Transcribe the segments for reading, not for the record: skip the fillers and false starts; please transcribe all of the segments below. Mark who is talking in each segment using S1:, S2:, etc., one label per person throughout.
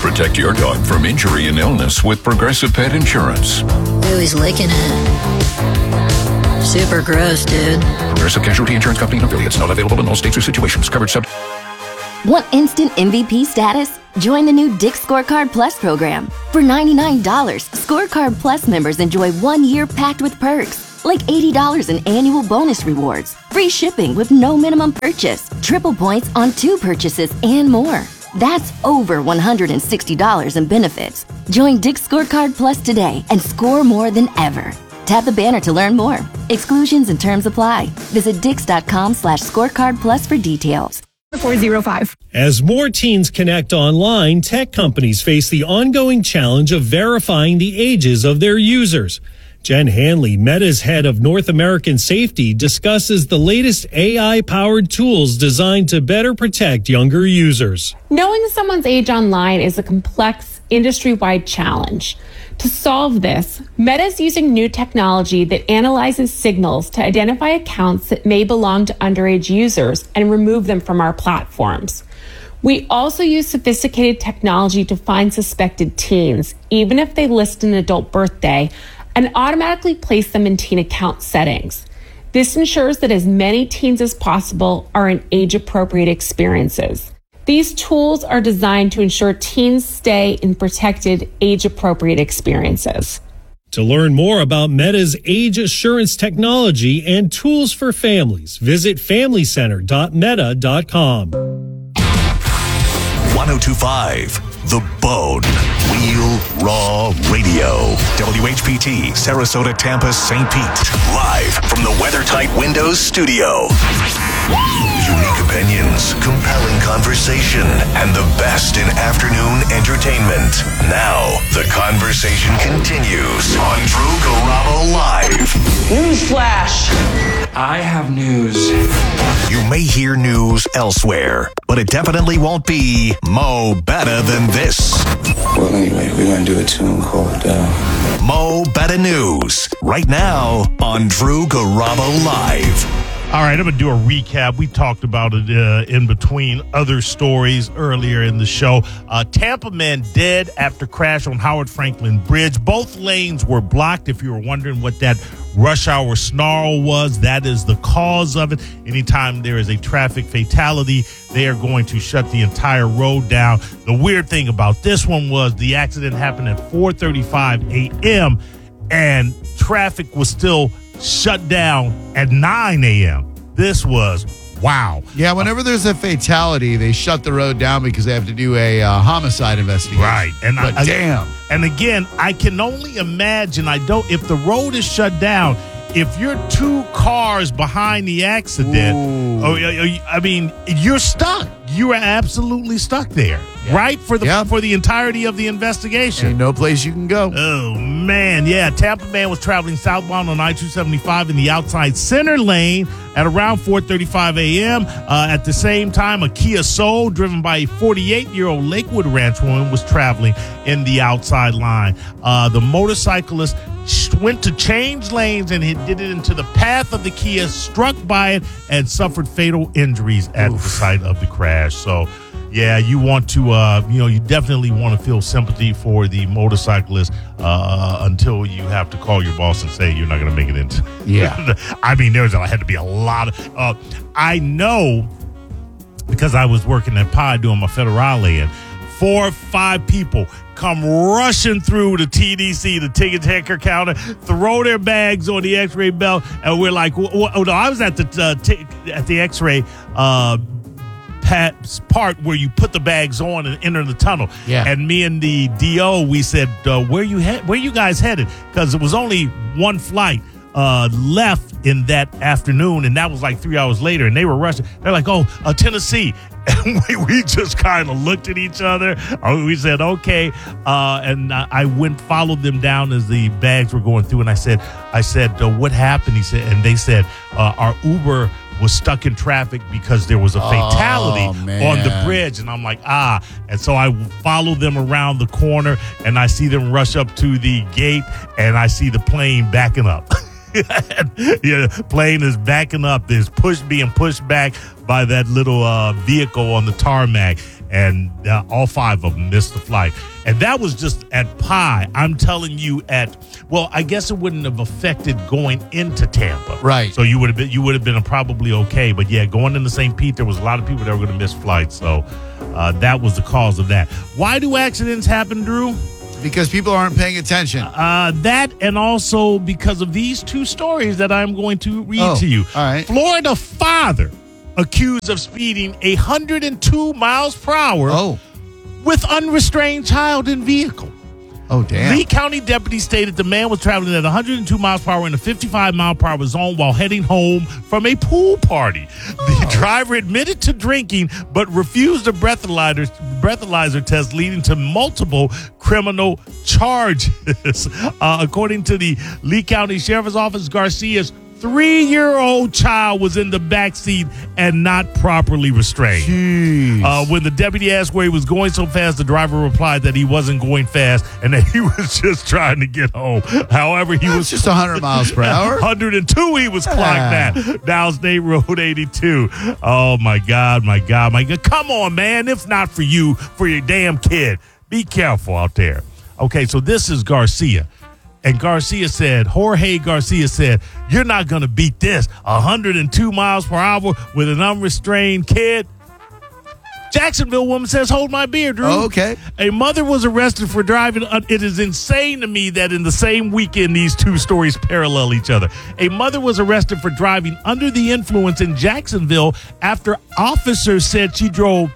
S1: Protect your dog from injury and illness with Progressive Pet Insurance.
S2: Ooh, he's licking it. Super gross, dude.
S1: Progressive Casualty Insurance Company and affiliates. Not available in all states or situations. Coverage subject.
S3: Want instant MVP status? Join the new Dick's Scorecard Plus program. For $99, Scorecard Plus members enjoy 1 year packed with perks, like $80 in annual bonus rewards, free shipping with no minimum purchase, triple points on 2 purchases, and more. That's over $160 in benefits. Join Dick's Scorecard Plus today and score more than ever. Tap the banner to learn more. Exclusions and terms apply. Visit dix.com/scorecardplus for details.
S4: 405.
S5: As more teens connect online, tech companies face the ongoing challenge of verifying the ages of their users. Jen Hanley, Meta's head of North American safety, discusses the latest AI-powered tools designed to better protect younger users.
S4: Knowing someone's age online is a complex, industry-wide challenge. To solve this, Meta is using new technology that analyzes signals to identify accounts that may belong to underage users and remove them from our platforms. We also use sophisticated technology to find suspected teens, even if they list an adult birthday, and automatically place them in teen account settings. This ensures that as many teens as possible are in age-appropriate experiences. These tools are designed to ensure teens stay in protected, age-appropriate experiences.
S5: To learn more about Meta's age assurance technology and tools for families, visit familycenter.meta.com.
S6: 1025 The Bone. Real Raw Radio. WHPT, Sarasota, Tampa, St. Pete. Live from the WeatherTight Windows studio. Unique opinions, compelling conversation, and the best in afternoon entertainment. Now, the conversation continues on Drew Garabo Live.
S7: Newsflash! I have news.
S6: You may hear news elsewhere, but it definitely won't be Mo Better Than This.
S7: Well, anyway, we're going to do a tune called
S6: Mo Better News, right now on Drew Garabo Live.
S8: All right, I'm going to do a recap. We talked about it in between other stories earlier in the show. Tampa man dead after crash on Howard Franklin Bridge. Both lanes were blocked. If you were wondering what that rush hour snarl was, that is the cause of it. Anytime there is a traffic fatality, they are going to shut the entire road down. The weird thing about this one was the accident happened at 4:35 a.m. and traffic was still shut down at 9 a.m. This was wow.
S9: Yeah, whenever there's a fatality, they shut the road down because they have to do a homicide investigation.
S8: Right. And
S9: damn.
S8: And again, I can only imagine, if the road is shut down, if you're 2 cars behind the accident, you're stuck. You are absolutely stuck there, right? For the entirety of the investigation.
S9: Ain't no place you can go.
S8: Oh, man. Yeah, Tampa man was traveling southbound on I-275 in the outside center lane at around 4:35 a.m. At the same time, a Kia Soul driven by a 48-year-old Lakewood Ranch woman was traveling in the outside line. The motorcyclist went to change lanes and he did it into the path of the Kia, struck by it, and suffered fatal injuries at the site of the crash. So, yeah, you want to, you definitely want to feel sympathy for the motorcyclist until you have to call your boss and say you're not going to make it into.
S9: Yeah.
S8: I mean, there had to be a lot of, I know because I was working at Pi doing my Federale, and 4 or 5 people come rushing through the TDC, the ticket checker counter, throw their bags on the X-ray belt, and we're like, oh no, I was at the X-ray part where you put the bags on and enter the tunnel.
S9: Yeah.
S8: And me and the DO, we said, where you guys headed? Because it was only one flight left in that afternoon, and that was like 3 hours later, and they were rushing. They're like, Tennessee. And we just kind of looked at each other. We said, okay. And I followed them down as the bags were going through, and I said, what happened? He said, and they said, our Uber was stuck in traffic because there was a fatality on the bridge. And I'm like, And so I follow them around the corner, and I see them rush up to the gate, and I see the plane backing up. Plane is backing up. There's being pushed back by that little vehicle on the tarmac. and all 5 of them missed the flight. And that was just at Pye. I'm telling you I guess it wouldn't have affected going into Tampa.
S9: Right.
S8: So you would have been probably okay. But yeah, going into St. Pete, there was a lot of people that were going to miss flights. So that was the cause of that. Why do accidents happen, Drew?
S9: Because people aren't paying attention.
S8: That and also because of these 2 stories that I'm going to read to you.
S9: All right.
S8: Florida father accused of speeding 102 miles per hour with unrestrained child in vehicle.
S9: Oh, damn.
S8: Lee County deputies stated the man was traveling at 102 miles per hour in a 55 mile per hour zone while heading home from a pool party. The driver admitted to drinking but refused a breathalyzer test, leading to multiple criminal charges. According to the Lee County Sheriff's Office, Garcia's 3-year-old child was in the back seat and not properly restrained. When the deputy asked where he was going so fast, the driver replied that he wasn't going fast and that he was just trying to get home. However, he was
S9: just 100 miles per hour.
S8: 102 he was clocked at. Down State Road 82. Oh, my God. Come on, man. If not for you, for your damn kid. Be careful out there. Okay, so this is Garcia. And Jorge Garcia said, you're not going to beat this. 102 miles per hour with an unrestrained kid. Jacksonville woman says, hold my beer, Drew.
S9: Oh, okay.
S8: A mother was arrested for driving. It is insane to me that in the same weekend, these 2 stories parallel each other. A mother was arrested for driving under the influence in Jacksonville after officers said she drove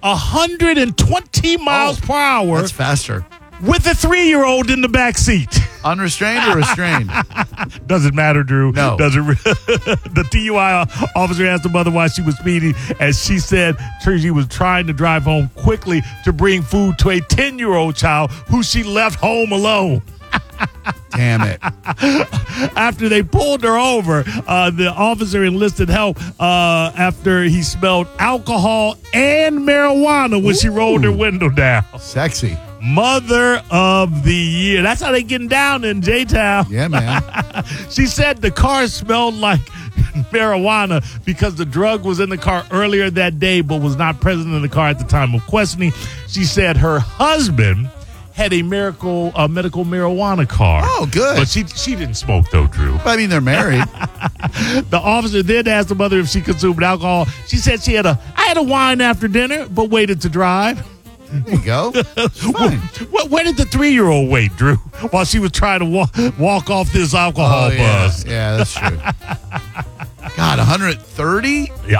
S8: 120 miles per hour.
S9: That's faster.
S8: With a 3-year-old in the back seat.
S9: Unrestrained or restrained?
S8: Doesn't matter, Drew.
S9: No.
S8: The DUI officer asked the mother why she was speeding, and she said she was trying to drive home quickly to bring food to a 10-year-old child who she left home alone.
S9: Damn it.
S8: After they pulled her over, the officer enlisted help after he smelled alcohol and marijuana when she rolled her window down.
S9: Sexy.
S8: Mother of the year. That's how they getting down in J-Town.
S9: Yeah, man.
S8: She said the car smelled like marijuana because the drug was in the car earlier that day but was not present in the car at the time of questioning. She said her husband had a medical marijuana card.
S9: Oh, good.
S8: But she didn't smoke, though, Drew.
S9: I mean, they're married.
S8: The officer then asked the mother if she consumed alcohol. She said I had a wine after dinner, but waited to drive.
S9: There you go. Fine.
S8: Where did the 3-year-old wait, Drew, while she was trying to walk off this alcohol buzz?
S9: Yeah, that's true. God, 130?
S8: Yeah,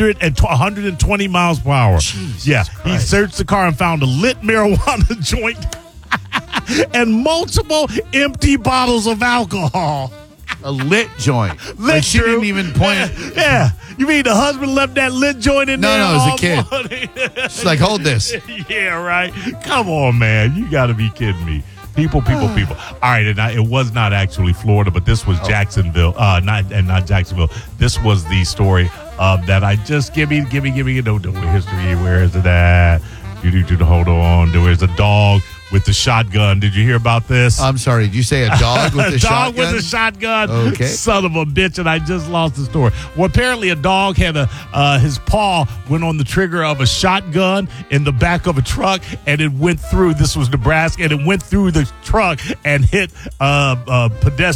S8: 120 miles per hour.
S9: Jesus
S8: yeah,
S9: Christ.
S8: He searched the car and found a lit marijuana joint and multiple empty bottles of alcohol.
S9: A lit joint.
S8: Lit,
S9: like she
S8: Drew.
S9: didn't even point it.
S8: Yeah. You mean the husband left that lit joint in there?
S9: No, as a kid. She's like, hold this.
S8: Yeah, right. Come on, man. You got to be kidding me. People. All right, and it was not actually Florida, but this was Jacksonville. Not Jacksonville. This was the story that I just give me. No history. Where is it at? Hold on. There was a dog with the shotgun. Did you hear about this?
S9: I'm sorry. Did you say a dog with a shotgun?
S8: A dog with a shotgun.
S9: Okay.
S8: Son of a bitch, and I just lost the story. Well, apparently a dog had his paw went on the trigger of a shotgun in the back of a truck, and it went through. This was Nebraska, and it went through the truck and hit a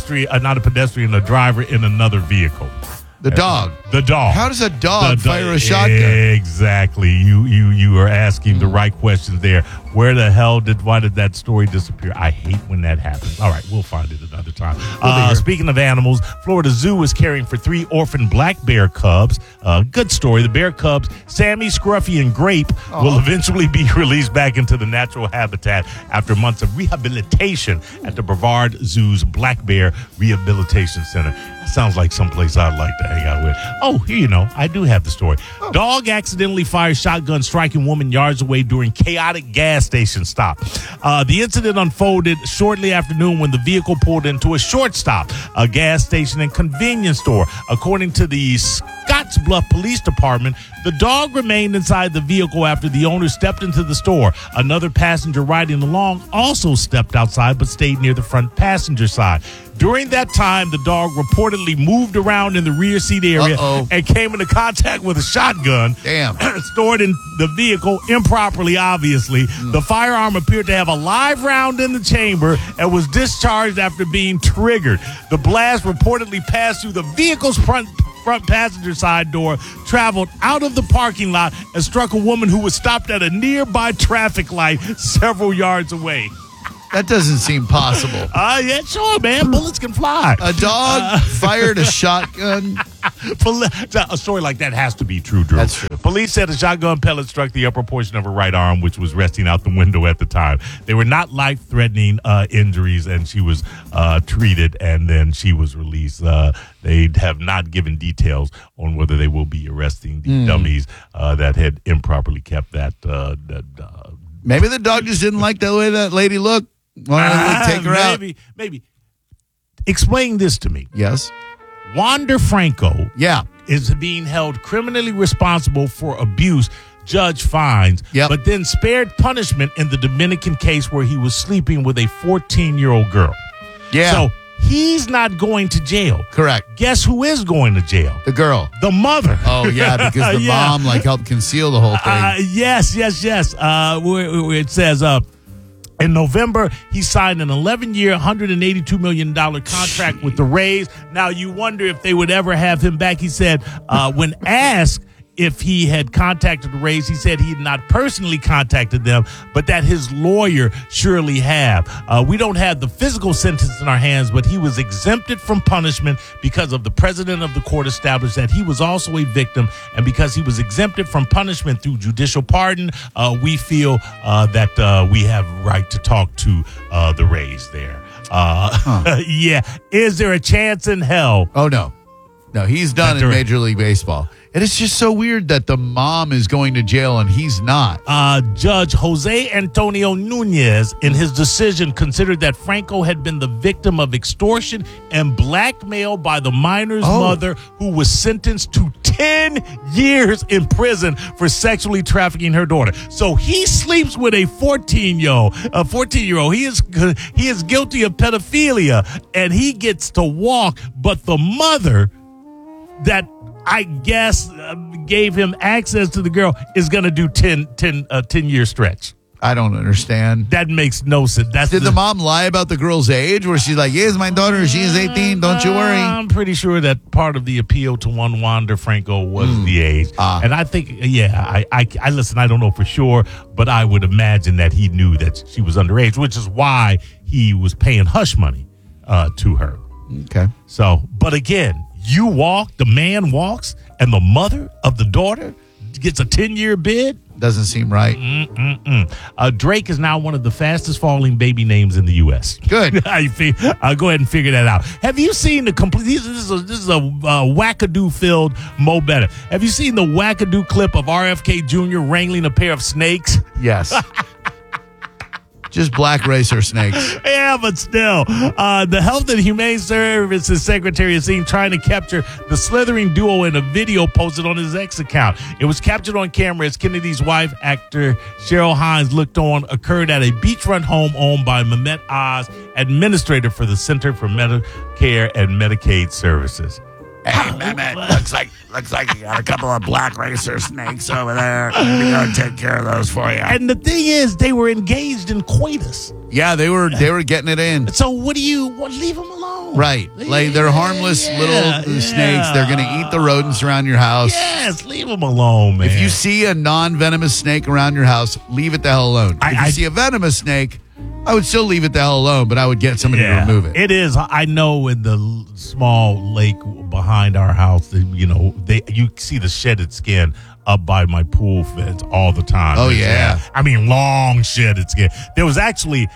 S8: driver in another vehicle.
S9: The dog.
S8: How
S9: does a dog fire a shotgun?
S8: Exactly. You are asking the right questions there. Why did that story disappear? I hate when that happens. All right, we'll find it another time. Speaking of animals, Florida Zoo is caring for 3 orphan black bear cubs. Good story. The bear cubs, Sammy, Scruffy, and Grape, will eventually be released back into the natural habitat after months of rehabilitation at the Brevard Zoo's Black Bear Rehabilitation Center. That sounds like someplace I'd like to hang out with. Oh, here I do have the story. Dog accidentally fires shotgun striking woman yards away during chaotic gas station stop. The incident unfolded shortly after noon when the vehicle pulled into a short stop, a gas station and convenience store. According to the Scottsbluff Police Department, the dog remained inside the vehicle after the owner stepped into the store. Another passenger riding along also stepped outside but stayed near the front passenger side. During that time, the dog reportedly moved around in the rear seat area and came into contact with a shotgun.
S9: Damn.
S8: Stored in the vehicle improperly, obviously. The firearm appeared to have a live round in the chamber and was discharged after being triggered. The blast reportedly passed through the vehicle's front passenger side door, traveled out of the parking lot, and struck a woman who was stopped at a nearby traffic light several yards away.
S9: That doesn't seem possible.
S8: Yeah, sure, man. Bullets can fly.
S9: A dog fired a shotgun.
S8: A story like that has to be true, Drew.
S9: That's true.
S8: Police said a shotgun pellet struck the upper portion of her right arm, which was resting out the window at the time. They were not life-threatening injuries, and she was treated, and then she was released. They have not given details on whether they will be arresting the dummies that had improperly kept that.
S9: Maybe the dog just didn't like the way that lady looked. Wanted to take her out.
S8: Maybe. Explain this to me.
S9: Yes.
S8: Wander Franco
S9: Yeah.
S8: is being held criminally responsible for abuse, judge finds, but then spared punishment in the Dominican case where he was sleeping with a 14-year-old girl.
S9: Yeah.
S8: So he's not going to jail.
S9: Correct.
S8: Guess who is going to jail?
S9: The girl.
S8: The mother.
S9: Oh, yeah, because the mom helped conceal the whole thing.
S8: Yes. Where it says, in November, he signed an 11-year, $182 million contract with the Rays. Now, you wonder if they would ever have him back. He said, when asked if he had contacted the Rays, he said he had not personally contacted them, but that his lawyer surely have. We don't have the physical sentence in our hands, but he was exempted from punishment because of the president of the court established that he was also a victim, and because he was exempted from punishment through judicial pardon, we feel that we have right to talk to the Rays there. Yeah. Is there a chance in hell?
S9: Oh, no. No, he's done in Major League Baseball. And it's just so weird that the mom is going to jail and he's not.
S8: Judge Jose Antonio Nunez, in his decision, considered that Franco had been the victim of extortion and blackmail by the minor's mother, who was sentenced to 10 years in prison for sexually trafficking her daughter. So he sleeps with a 14-year-old. He is guilty of pedophilia, and he gets to walk, but the mother that I guess gave him access to the girl is going to do 10-year stretch.
S9: I don't understand.
S8: That makes no sense.
S9: Did the mom lie about the girl's age? Where she's like, yes, my daughter, she is 18. Don't you worry.
S8: I'm pretty sure that part of the appeal to one Wander Franco was the age. And I think, I listen, I don't know for sure, but I would imagine that he knew that she was underage, which is why he was paying hush money to her.
S9: Okay.
S8: So, but again, the man walks, and the mother of the daughter gets a 10-year bid?
S9: Doesn't seem right.
S8: Drake is now one of the fastest falling baby names in the U.S.
S9: Good.
S8: Go ahead and figure that out. Have you seen the complete? This is a wackadoo-filled Mo Better. Have you seen the wackadoo clip of RFK Jr. wrangling a pair of snakes?
S9: Yes. Just black racer snakes.
S8: Yeah, but still. The Health and Humane Services Secretary is seen trying to capture the slithering duo in a video posted on his X account. It was captured on camera as Kennedy's wife, actor Cheryl Hines, looked on. Occurred at a beachfront home owned by Mehmet Oz, administrator for the Center for Medicare and Medicaid Services.
S9: Hey, Mehmet, looks like you got a couple of black racer snakes over there. Let me go take care of those for you.
S8: And the thing is, they were engaged in coitus.
S9: Yeah, they were getting it in.
S8: So what do you want? Leave them alone.
S9: Right. Like, they're harmless little snakes. They're going to eat the rodents around your house.
S8: Yes, leave them alone, man.
S9: If you see a non-venomous snake around your house, leave it the hell alone. If you see a venomous snake, I would still leave it the hell alone, but I would get somebody to remove it.
S8: It is. I know in the small lake behind our house, you see the shedded skin up by my pool fence all the time.
S9: Oh, yeah.
S8: I mean, long shedded skin. There was actually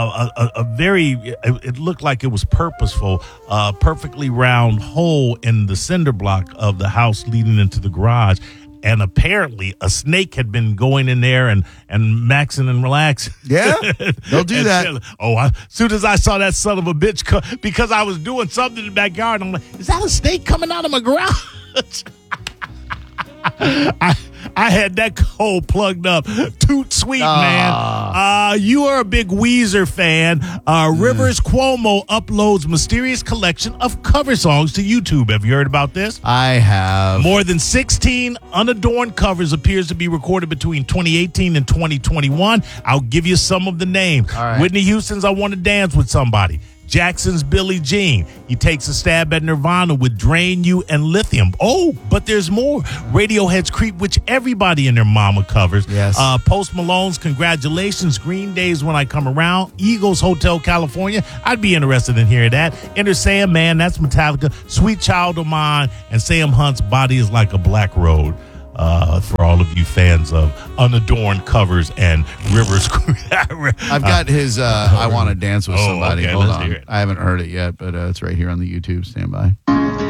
S8: it looked like it was purposeful, perfectly round hole in the cinder block of the house leading into the garage. And apparently a snake had been going in there and maxing and relaxing.
S9: Yeah, they'll do that.
S8: As soon as I saw that son of a bitch, because I was doing something in the backyard, I'm like, is that a snake coming out of my garage? I had that cold plugged up. Toot sweet, man. You are a big Weezer fan. Rivers Cuomo uploads mysterious collection of cover songs to YouTube. Have you heard about this?
S9: I have.
S8: More than 16 unadorned covers appears to be recorded between 2018 and 2021. I'll give you some of the names.
S9: All right.
S8: Whitney Houston's I Want to Dance with Somebody. Jackson's Billie Jean. He takes a stab at Nirvana with Drain You and Lithium. Oh, but there's more. Radiohead's Creep, which everybody and their mama covers.
S9: Yes.
S8: Post Malone's Congratulations. Green Day's When I Come Around. Eagles Hotel California. I'd be interested in hearing that. Enter Sandman. That's Metallica. Sweet Child of Mine. And Sam Hunt's Body is Like a Black Road. For all of you fans of unadorned covers and Rivers.
S9: I've got his I Want to Dance with Somebody.
S8: Okay,
S9: Hold
S8: let's
S9: on.
S8: hear it.
S9: I haven't heard it yet, but it's right here on the YouTube. Stand by.